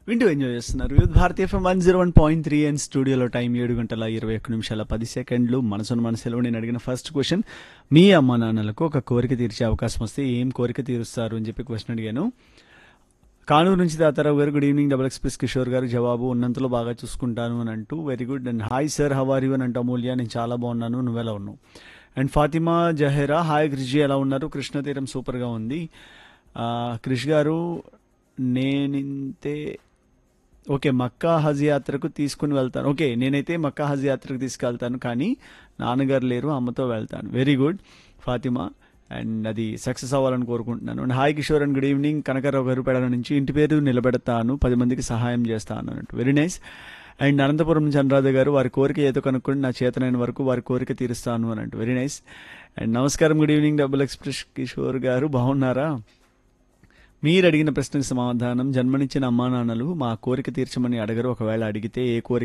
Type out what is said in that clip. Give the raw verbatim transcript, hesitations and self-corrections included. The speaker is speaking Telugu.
వింటూ ఎంజాయ్ చేస్తున్నారు వివిధ భారతీయ FM one zero one point three and స్టూడియోలో టైం ఏడు గంటల ఇరవై ఒక్క నిమిషాల పది సెకండ్లు. మనసును మనసులో నేను అడిగిన ఫస్ట్ క్వశ్చన్, మీ అమ్మ నాన్నలకు ఒక కోరిక తీర్చే అవకాశం వస్తే ఏం కోరిక తీరుస్తారు అని చెప్పి క్వశ్చన్ అడిగాను. కానూరు నుంచి తాతారావు గారు good evening. Double express Kishore గారు జవాబు ఉన్నంతలో బాగా చూసుకుంటాను అని అంటూ very good. And hi sir how are you అని అంటూ అమూల్య నేను చాలా బాగున్నాను, నువ్వెలా ఉన్నావు. అండ్ ఫాతిమా జహేరా హాయ్ కృషి ఎలా ఉన్నారు. కృష్ణ తీరం సూపర్గా ఉంది. ఆ, క్రిష్ గారు నేనింతే ఓకే మక్కా హజ్ యాత్రకు తీసుకుని వెళ్తాను. ఓకే నేనైతే మక్కా హజ్ యాత్రకు తీసుకెళ్తాను కానీ నాన్నగారు లేరు, అమ్మతో వెళ్తాను. వెరీ గుడ్ ఫాతిమా, అండ్ అది సక్సెస్ అవ్వాలని కోరుకుంటున్నాను. And hi Kishore and good evening. Kanaka Rao గారు పెడల నుంచి ఇంటి పేరు నిలబెడతాను, పది మందికి సహాయం చేస్తాను అన్నట్టు వెరీ నైస్. అండ్ అనంతపురం నుంచి అనురాధ గారు వారి కోరిక ఏదో కనుక్కొని నా చేతనైన వరకు వారి కోరిక తీరుస్తాను అన్నట్టు వెరీ నైస్. అండ్ నమస్కారం good evening double express Kishore గారు బాగున్నారా. మీరు అడిగిన ప్రశ్నకు సమాధానం, జన్మనిచ్చిన అమ్మా నాన్నలు మా కోరిక తీర్చమని అడగరు, ఒకవేళ అడిగితే ఏ కోరిక